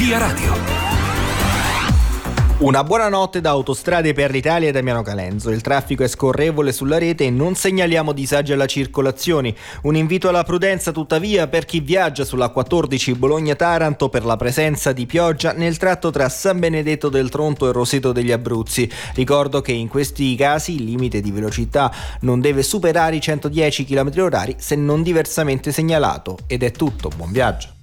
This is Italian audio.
Via Radio. Una buona notte da Autostrade per l'Italia e Damiano Calenzo. Il traffico è scorrevole sulla rete e non segnaliamo disagi alla circolazione. Un invito alla prudenza tuttavia per chi viaggia sulla 14 Bologna-Taranto per la presenza di pioggia nel tratto tra San Benedetto del Tronto e Roseto degli Abruzzi. Ricordo che in questi casi il limite di velocità non deve superare i 110 km/h se non diversamente segnalato. Ed è tutto, buon viaggio.